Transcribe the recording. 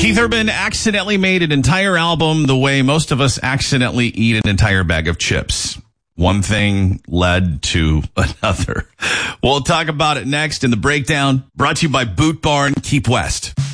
Keith Urban accidentally made an entire album the way most of us accidentally eat an entire bag of chips. One thing led to another. We'll talk about it next in the breakdown, brought to you by Boot Barn Keep West.